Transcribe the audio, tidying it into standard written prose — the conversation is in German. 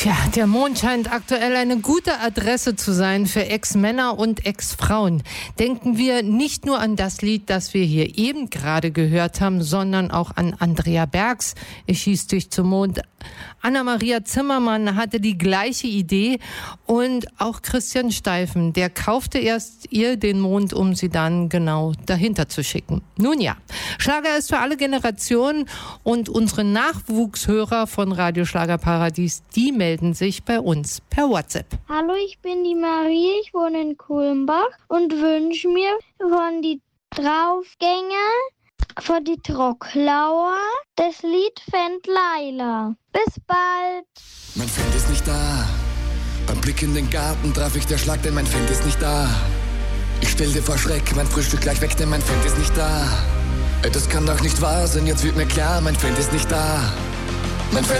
Tja, der Mond scheint aktuell eine gute Adresse zu sein für Ex-Männer und Ex-Frauen. Denken wir nicht nur an das Lied, das wir hier eben gerade gehört haben, sondern auch an Andrea Bergs, Ich schieß dich zum Mond. Anna-Maria Zimmermann hatte die gleiche Idee und auch Christian Steifen, der kaufte erst ihr den Mond, um sie dann genau dahinter zu schicken. Nun ja, Schlager ist für alle Generationen und unsere Nachwuchshörer von Radio Schlagerparadies, die melden sich bei uns per WhatsApp. Hallo, ich bin die Marie, ich wohne in Kulmbach und wünsche mir von die Draufgänger, von die Trocklauer, das Lied Fendt Laila. Bis bald. Mein Fendt ist nicht da. Beim Blick in den Garten traf ich der Schlag, denn mein Fendt ist nicht da. Ich stell dir vor Schreck, mein Frühstück gleich weg, denn mein Fendt ist nicht da. Das kann doch nicht wahr sein, jetzt wird mir klar, mein Fendt ist nicht da. Mein Fendt